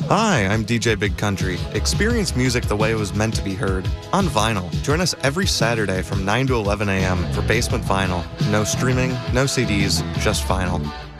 Hi, I'm DJ Big Country. Experience music the way it was meant to be heard, on vinyl. Join us every Saturday from 9 to 11 a.m. for Basement Vinyl. No streaming, no CDs, just vinyl.